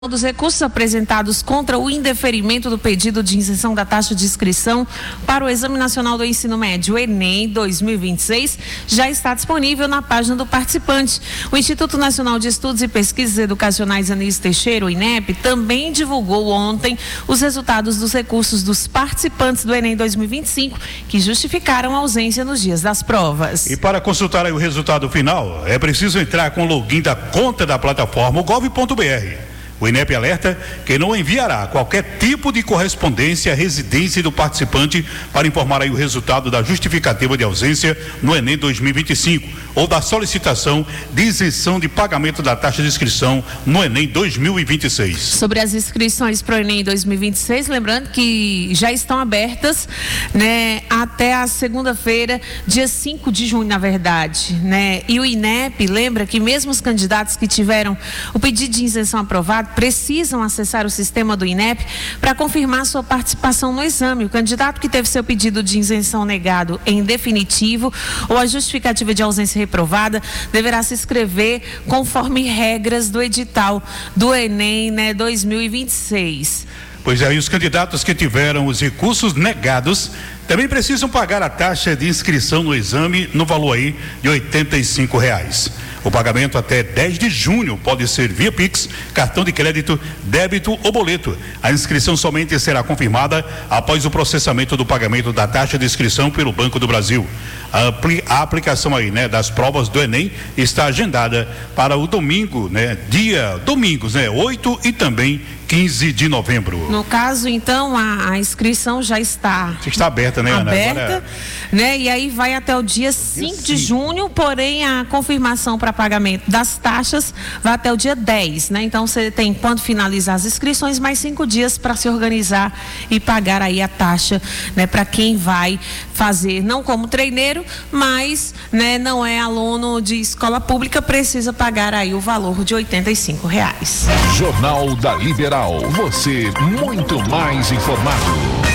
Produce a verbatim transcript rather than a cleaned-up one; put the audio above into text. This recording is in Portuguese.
Dos recursos apresentados contra o indeferimento do pedido de isenção da taxa de inscrição para o Exame Nacional do Ensino Médio, Enem dois mil e vinte e seis, já está disponível na página do participante. O Instituto Nacional de Estudos e Pesquisas Educacionais Anísio Teixeira, o INEP, também divulgou ontem os resultados dos recursos dos participantes do Enem dois mil e vinte e cinco, que justificaram a ausência nos dias das provas. E para consultar aí o resultado final, é preciso entrar com o login da conta da plataforma gov ponto br. O INEP alerta que não enviará qualquer tipo de correspondência à residência do participante para informar aí o resultado da justificativa de ausência no Enem dois mil e vinte e cinco ou da solicitação de isenção de pagamento da taxa de inscrição no Enem dois mil e vinte e seis. Sobre as inscrições para o Enem dois mil e vinte e seis, lembrando que já estão abertas, né, até a segunda-feira, dia cinco de junho, na verdade, né? E o INEP lembra que mesmo os candidatos que tiveram o pedido de isenção aprovado precisam acessar o sistema do INEP para confirmar sua participação no exame. O candidato que teve seu pedido de isenção negado em definitivo ou a justificativa de ausência reprovada deverá se inscrever conforme regras do edital do Enem, né, dois mil e vinte e seis. Pois é, e os candidatos que tiveram os recursos negados também precisam pagar a taxa de inscrição no exame no valor aí de oitenta e cinco reais. O pagamento até dez de junho pode ser via Pix, cartão de crédito, débito ou boleto. A inscrição somente será confirmada após o processamento do pagamento da taxa de inscrição pelo Banco do Brasil. A, apli a aplicação aí, né, das provas do Enem está agendada para o domingo, né, dia domingos, né, oito e também quinze de novembro. No caso, então, a, a inscrição já está está aberta, né, Ana? Aberta, Agora... né? E aí vai até o dia cinco de junho, porém a confirmação para pagamento das taxas vai até o dia dez, né? Então você tem, quando finalizar as inscrições, mais cinco dias para se organizar e pagar aí a taxa, né, para quem vai fazer, não como treineiro, mas, né, não é aluno de escola pública, precisa pagar aí o valor de oitenta e cinco reais. Jornal da Liberal, você muito mais informado.